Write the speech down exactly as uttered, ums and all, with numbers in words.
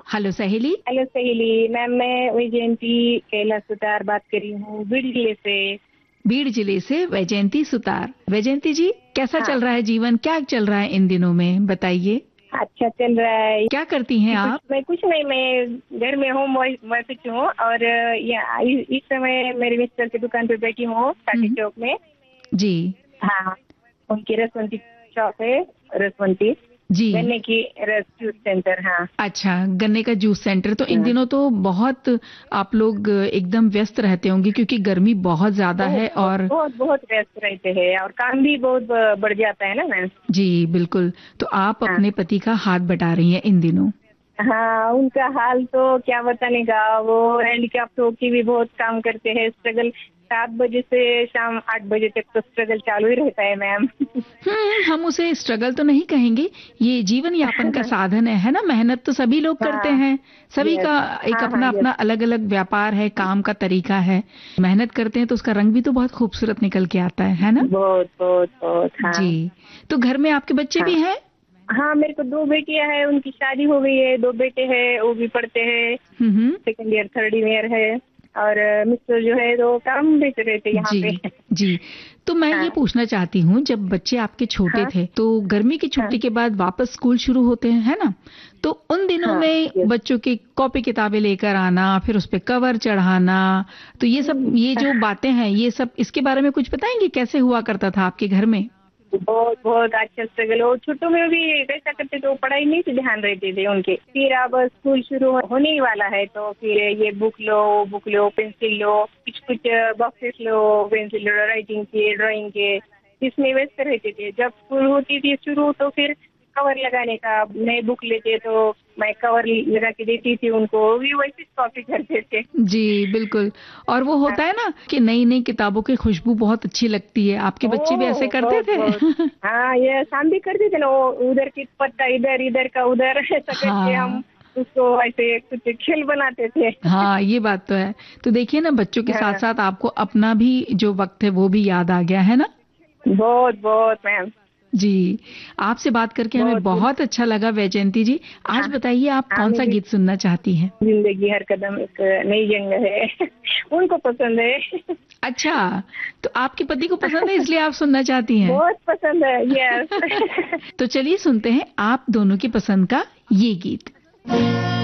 Hello सहेली। Hello सहेली ma'am, मैं वैजयंती कैलाश सुतार बात कर रही हूँ बीड़ जिले से। बीड़ जिले से वैजयंती सुतार। वैजयंती जी, कैसा हाँ, चल रहा है जीवन, क्या चल रहा है इन दिनों में, बताइए। अच्छा चल रहा है। क्या करती हैं कुछ आप? मैं कुछ नहीं, मैं घर में हूँ, वाइफ हूँ और या, इस इस समय मेरे मिस्टर की दुकान पे बैठी हूँ टाटी हम्म, चौक में। जी हाँ, उनकी रसवंती शॉप है, रसवंती जी। गन्ने की रस जूस सेंटर। हाँ अच्छा, गन्ने का जूस सेंटर। तो इन हाँ, दिनों तो बहुत आप लोग एकदम व्यस्त रहते होंगे क्योंकि गर्मी बहुत ज्यादा बहुत है। बहुत और बहुत बहुत व्यस्त रहते हैं और काम भी बहुत ब- बढ़ जाता है ना मैम। जी बिल्कुल, तो आप हाँ अपने पति का हाथ बटा रही हैं इन दिनों। हाँ, उनका हाल तो क्या बताने का, वो हैंडीकैप्ट होके भी बहुत काम करते हैं। स्ट्रगल सात बजे से शाम आठ बजे तक तो स्ट्रगल चालू ही रहता है मैम। हम्म, हम उसे स्ट्रगल तो नहीं कहेंगे, ये जीवन यापन का साधन है है ना। मेहनत तो सभी लोग करते हाँ, हैं, सभी यस, का एक हाँ हाँ, अपना यस, अपना अलग अलग व्यापार है, काम का तरीका है। मेहनत करते हैं तो उसका रंग भी तो बहुत खूबसूरत निकल के आता है है ना। बहुत बहुत बहुत। हाँ जी, तो घर में आपके बच्चे हाँ भी हैं? हाँ, मेरे को दो बेटियां हैं, उनकी शादी हो गई है, दो बेटे हैं, वो भी पढ़ते हैं, हम्म। सेकंड ईयर थर्ड ईयर है। और अ, मिस्टर जो है तो काम भी कर रहे थे यहाँ जी पे। जी। तो मैं ये हाँ पूछना चाहती हूँ, जब बच्चे आपके छोटे हाँ थे तो गर्मी की हाँ छुट्टी के बाद वापस स्कूल शुरू होते हैं है ना, तो उन दिनों हाँ, में यस। बच्चों की कॉपी किताबें लेकर आना, फिर उस पे कवर चढ़ाना, तो ये सब, ये जो बातें हैं, ये सब इसके बारे में कुछ बताएंगे, कैसे हुआ करता था आपके घर में? बहुत बहुत अच्छा स्ट्रगल। वो छोटों में भी कैसा करते थे, वो पढ़ाई नहीं से ध्यान रहते थे उनके। फिर अब स्कूल शुरू होने ही वाला है तो फिर ये बुक लो, बुक लो, पेंसिल लो, कुछ कुछ बॉक्सेस लो, पेंसिल लो, राइटिंग के, ड्राइंग के, इसमें व्यस्त रहते थे। जब स्कूल होती थी शुरू तो फिर कवर लगाने का, नए बुक लेते तो मैं कवर लगा के देती थी उनको, वो भी वैसे कॉपी करते थे। जी बिल्कुल। और वो होता है ना कि नई नई किताबों की खुशबू बहुत अच्छी लगती है, आपके बच्चे भी ऐसे ओह करते बहुत थे? बहुत। हाँ, ये हम भी करते थे ना, वो उधर की पत्ता इधर, इधर का उधर, ऐसा करके हम हाँ उसको ऐसे कुछ खेल बनाते थे। हाँ, ये बात तो है। तो देखिए ना, बच्चों के साथ हाँ, साथ आपको अपना भी जो वक्त है वो भी याद आ गया है ना। बहुत बहुत मैम, जी, आपसे बात करके हमें बहुत बहुत। बहुत अच्छा लगा वैजयंती जी। आज हाँ बताइए, आप हाँ, कौन सा मैं भी। गीत सुनना चाहती हैं? जिंदगी हर कदम एक नई जंग है। उनको पसंद है। अच्छा, तो आपके पति को पसंद है इसलिए आप सुनना चाहती हैं। बहुत पसंद है, यस। तो चलिए सुनते हैं आप दोनों की पसंद का ये गीत।